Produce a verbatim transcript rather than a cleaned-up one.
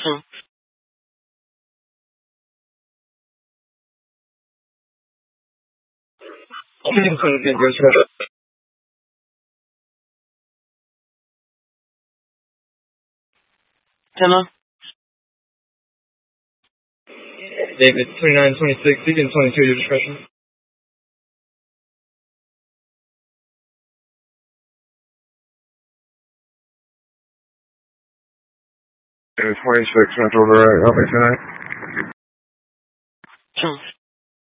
Two. Hello? David, twenty-nine, twenty-six, Deacon twenty-two, your discretion. twenty-six, Central Direct, help me tonight. Two.